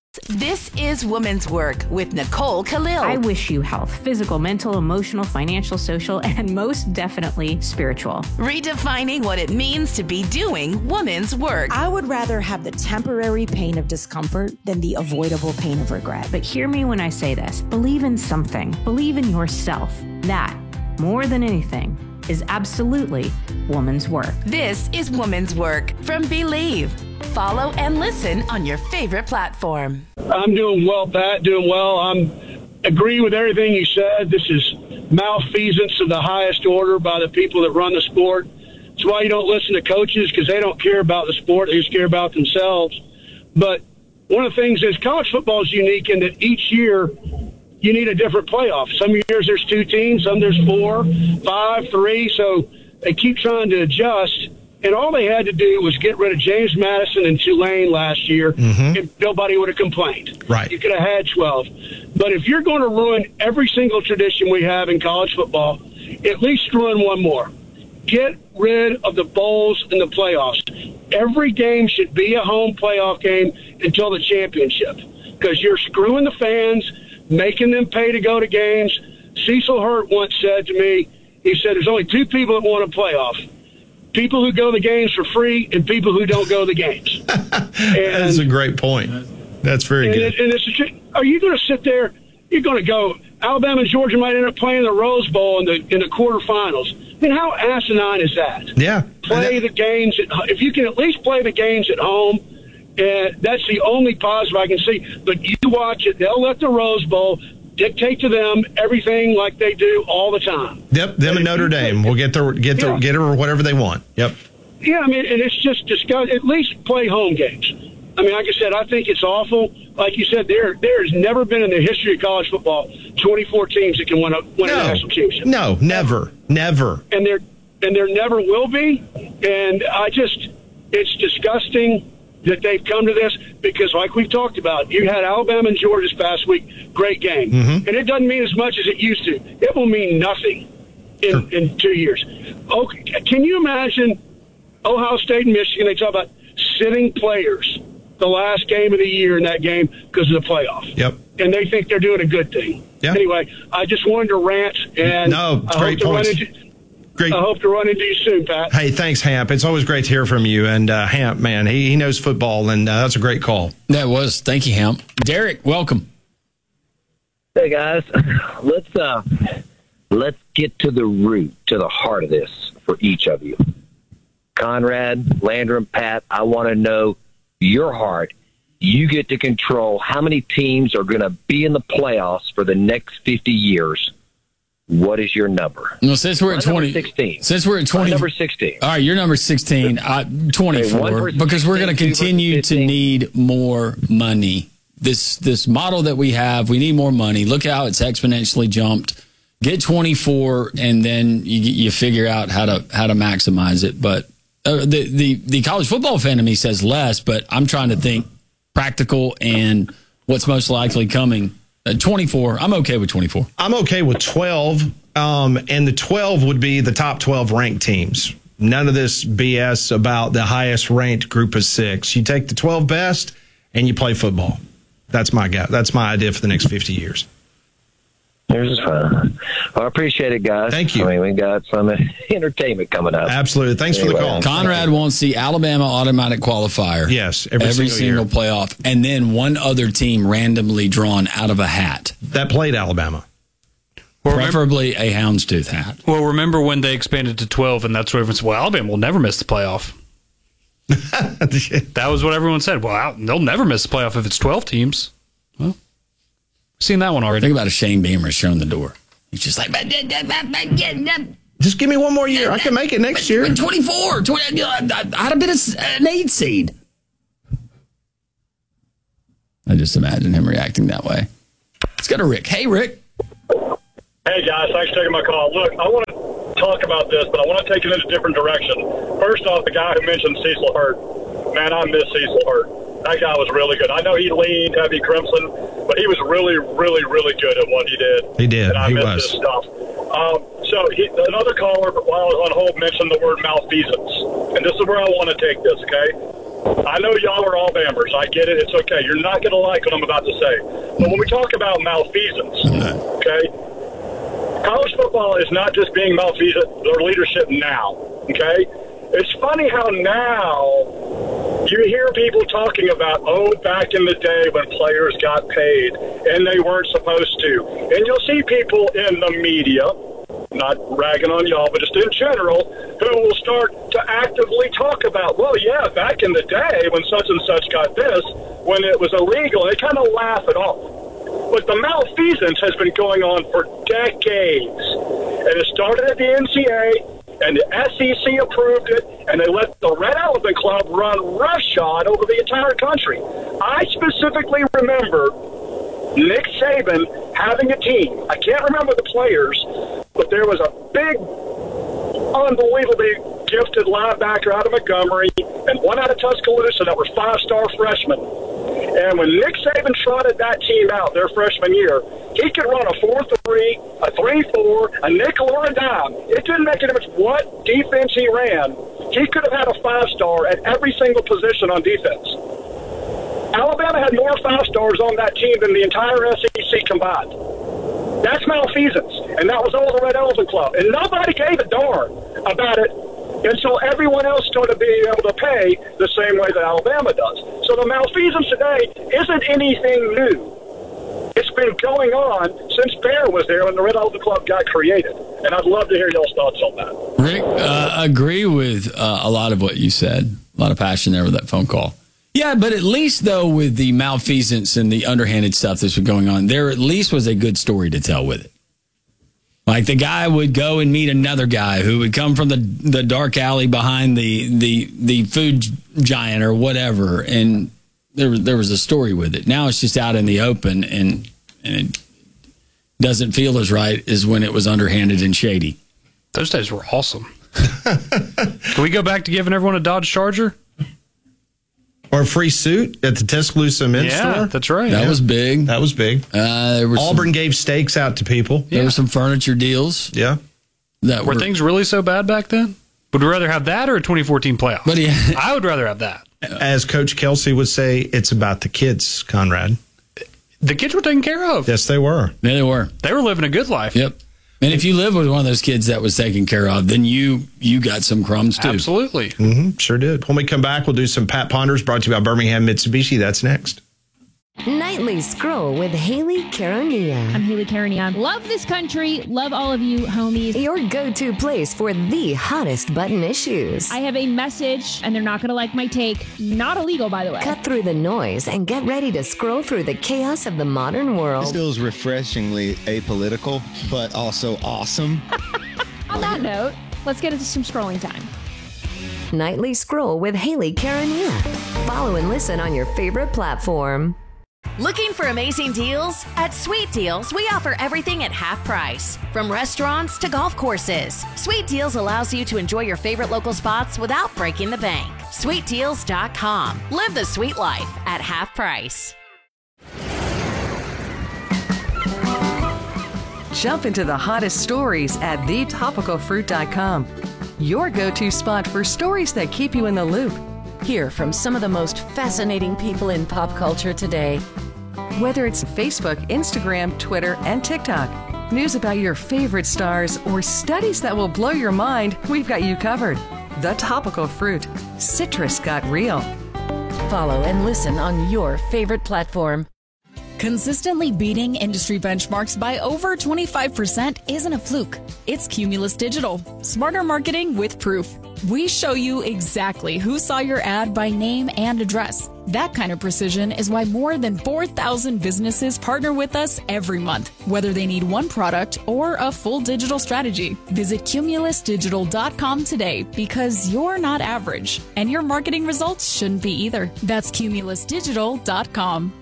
This is Woman's Work with Nicole Khalil. I wish you health, physical, mental, emotional, financial, social, and most definitely spiritual. Redefining what it means to be doing woman's work. I would rather have the temporary pain of discomfort than the avoidable pain of regret. But hear me when I say this. Believe in something. Believe in yourself. That, more than anything, is absolutely woman's work. This is Woman's Work from Believe. Follow and listen on your favorite platform. I'm doing well, Pat. Doing well. I'm agree with everything you said. This is malfeasance of the highest order by the people that run the sport. That's why you don't listen to coaches, because they don't care about the sport. They just care about themselves. But one of the things is college football is unique in that each year you need a different playoff. Some years there's 2 teams, some there's 4, 5, 3. So they keep trying to adjust. And all they had to do was get rid of James Madison and Tulane last year, and nobody would have complained. Right. You could have had 12. But if you're going to ruin every single tradition we have in college football, at least ruin one more. Get rid of the bowls and the playoffs. Every game should be a home playoff game until the championship, because you're screwing the fans, making them pay to go to games. Cecil Hurt once said to me, he said, there's only 2 people that want a playoff. People who go to the games for free and people who don't go to the games. That's a great point. That's very good. Are you going to sit there? You're going to go. Alabama and Georgia might end up playing the Rose Bowl in the quarterfinals. I mean, how asinine is that? Yeah. Play the games. If you can at least play the games at home, that's the only positive I can see. But you watch it. They'll let the Rose Bowl dictate to them everything like they do all the time. Yep, them and Notre Dame will get her whatever they want. Yep. Yeah, I mean, and it's just disgusting. At least play home games. I mean, like I said, I think it's awful. Like you said, there has never been in the history of college football 24 teams that can win a national championship. No, never. And there never will be. And it's disgusting that they've come to this, because like we've talked about, you had Alabama and Georgia this past week, great game. And it doesn't mean as much as it used to. It will mean nothing in 2 years. Okay, can you imagine Ohio State and Michigan, they talk about sitting players the last game of the year in that game because of the playoff. Yep. And they think they're doing a good thing. Yep. Anyway, I just wanted to rant. And great points. Great. I hope to run into you soon, Pat. Hey, thanks, Hamp. It's always great to hear from you. And Hamp, man, he knows football, and that's a great call. That was. Thank you, Hamp. Derek, welcome. Hey, guys. Let's get to the root, to the heart of this for each of you. Conrad, Landrum, Pat, I want to know your heart. You get to control how many teams are going to be in the playoffs for the next 50 years. What is your number? Well, since we're at 20, 16. Since we're at 20, number 16. All right, you're number 16. 24, because we're going to continue to need more money. This model that we have, we need more money. Look how it's exponentially jumped. Get 24, and then you figure out how to maximize it. But the college football fan of me says less, but I'm trying to think practical and what's most likely coming. 24. I'm okay with 24. I'm okay with 12. And the 12 would be the top 12 ranked teams. None of this BS about the highest ranked group of 6. You take the 12 best and you play football. That's my guy. That's my idea for the next 50 years. Yours is fine. Well, I appreciate it, guys. Thank you. I mean, we got some entertainment coming up. Absolutely. Thanks for the call. Conrad wants the Alabama automatic qualifier. Yes, every single playoff. And then one other team randomly drawn out of a hat. That played Alabama. Preferably a houndstooth hat. Well, remember when they expanded to 12, and that's what everyone said, well, Alabama will never miss the playoff. That was what everyone said. Well, they'll never miss the playoff if it's 12 teams. Well, seen that one already. Think about a Shane Beamer showing the door. He's just like, just give me one more year. I can make it next year. 24. I'd have been an 8 seed. I just imagine him reacting that way. Let's go to Rick. Hey, Rick. Hey, guys. Thanks for taking my call. Look, I want to talk about this, but I want to take it in a different direction. First off, the guy who mentioned Cecil Hurt. Man, I miss Cecil Hurt. That guy was really good. I know he leaned heavy crimson, but he was really, really, really good at what he did. He did. And I miss his stuff. Another caller, while I was on hold, mentioned the word malfeasance. And this is where I want to take this, okay? I know y'all are all Bambers. I get it. It's okay. You're not going to like what I'm about to say. But when we talk about malfeasance, okay, college football is not just being malfeasant or leadership now, okay? It's funny how now you hear people talking about, back in the day when players got paid and they weren't supposed to. And you'll see people in the media, not ragging on y'all, but just in general, who will start to actively talk about, well, yeah, back in the day when such and such got this, when it was illegal, they kind of laugh it off. But the malfeasance has been going on for decades. And it started at the NCAA, and the SEC approved it, and they let the Red Elephant Club run roughshod over the entire country. I specifically remember Nick Saban having a team. I can't remember the players, but there was a big, unbelievably gifted linebacker out of Montgomery and one out of Tuscaloosa that were 5-star freshmen. And when Nick Saban trotted that team out their freshman year, he could run a 4-3, a 3-4, a nickel, or a dime. It didn't make any difference what defense he ran. He could have had a 5-star at every single position on defense. Alabama had more 5-stars on that team than the entire SEC combined. That's malfeasance, and that was all the Red Elephant Club. And nobody gave a darn about it until everyone else started being able to pay the same way that Alabama does. So the malfeasance today isn't anything new. It's been going on since Bear was there when the Red Elephant Club got created. And I'd love to hear y'all's thoughts on that. Rick, agree with a lot of what you said. A lot of passion there with that phone call. Yeah, but at least, though, with the malfeasance and the underhanded stuff that's been going on, there at least was a good story to tell with it. Like the guy would go and meet another guy who would come from the dark alley behind the food giant or whatever, and there was a story with it. Now it's just out in the open, and it doesn't feel as right as when it was underhanded and shady. Those days were awesome. Can we go back to giving everyone a Dodge Charger? Or a free suit at the Tuscaloosa men's store. Yeah, that's right. That was big. That was big. Auburn gave steaks out to people. There were some furniture deals. Yeah. Were things really so bad back then? Would we rather have that or a 2014 playoff? But yeah. I would rather have that. As Coach Kelsey would say, it's about the kids, Conrad. The kids were taken care of. Yes, they were. Yeah, they were. They were living a good life. Yep. And if you live with one of those kids that was taken care of, then you got some crumbs too. Absolutely. Mm-hmm, sure did. When we come back, we'll do some Pat Ponders brought to you by Birmingham Mitsubishi. That's next. Nightly Scroll with Haley Caronia. I'm Haley Caronia. Love this country. Love all of you, homies. Your go-to place for the hottest button issues. I have a message, and they're not going to like my take. Not illegal, by the way. Cut through the noise and get ready to scroll through the chaos of the modern world. This feels refreshingly apolitical, but also awesome. On that note, let's get into some scrolling time. Nightly Scroll with Haley Caronia. Follow and listen on your favorite platform. Looking for amazing deals? At Sweet Deals, we offer everything at half price. From restaurants to golf courses, Sweet Deals allows you to enjoy your favorite local spots without breaking the bank. SweetDeals.com. Live the sweet life at half price. Jump into the hottest stories at thetopicalfruit.com. Your go-to spot for stories that keep you in the loop. Hear from some of the most fascinating people in pop culture today. Whether it's Facebook, Instagram, Twitter, and TikTok, news about your favorite stars, or studies that will blow your mind, we've got you covered. The Topical Fruit. Citrus got real. Follow and listen on your favorite platform. Consistently beating industry benchmarks by over 25% isn't a fluke. It's Cumulus Digital. Smarter marketing with proof. We show you exactly who saw your ad by name and address. That kind of precision is why more than 4,000 businesses partner with us every month, whether they need one product or a full digital strategy. Visit cumulusdigital.com today because you're not average, and your marketing results shouldn't be either. That's cumulusdigital.com.